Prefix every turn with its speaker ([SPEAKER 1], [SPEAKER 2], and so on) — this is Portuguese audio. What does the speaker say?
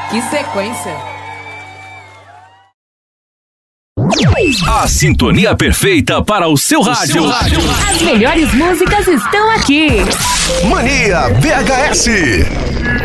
[SPEAKER 1] Que sequência.
[SPEAKER 2] A sintonia perfeita para o seu rádio.
[SPEAKER 3] As melhores músicas estão aqui.
[SPEAKER 4] Mania VHS.